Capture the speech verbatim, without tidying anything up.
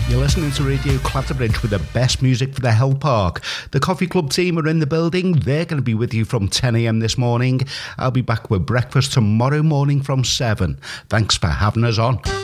You're listening to Radio Clatterbridge with the best music for the Hell Park. The Coffee Club team are in the building. They're going to be with you from ten a.m. this morning. I'll be back with breakfast tomorrow morning from seven. Thanks for having us on.